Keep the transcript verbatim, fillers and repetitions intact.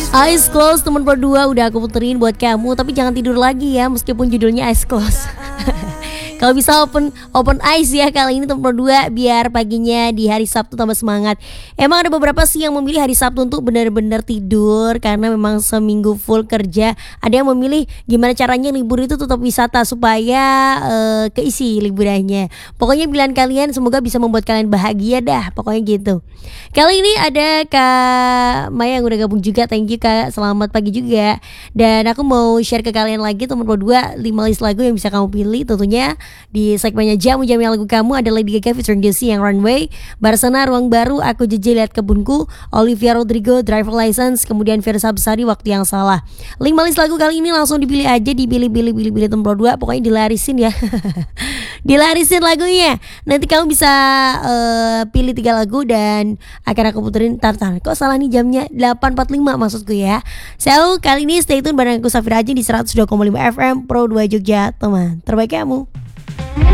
Eyes Closed teman berdua udah aku puterin buat kamu, tapi jangan tidur lagi ya meskipun judulnya Eyes Closed. Kalau bisa open open eyes ya kali ini teman berdua, biar paginya di hari Sabtu tambah semangat. Emang ada beberapa sih yang memilih hari Sabtu untuk benar-benar tidur karena memang seminggu full kerja. Ada yang memilih gimana caranya libur itu tetap wisata supaya uh, keisi liburannya. Pokoknya pilihan kalian semoga bisa membuat kalian bahagia dah, pokoknya gitu. Kali ini ada Kak Maya yang udah gabung juga, thank you Kak, selamat pagi juga. Dan aku mau share ke kalian lagi teman berdua lima list lagu yang bisa kamu pilih tentunya. Di segmennya Jamu Jamu lagu kamu ada Lady Gaga featuring Josie yang Runway, Barsana Ruang Baru, Aku Jejel Lihat Kebunku, Olivia Rodrigo Driver License, kemudian Versa Besari Waktu Yang Salah. Lima list lagu kali ini langsung dipilih aja, dipilih-pilih pilih-pilih tempat dua, pokoknya dilarisin ya. Dilarisin lagunya. Nanti kamu bisa uh, pilih tiga lagu dan akan aku puterin. Tar-tar, kok salah nih jamnya, delapan empat puluh lima maksudku ya. So kali ini stay tune bareng aku Safira aja di seratus dua koma lima F M Pro dua Jogja, teman terbaik kamu.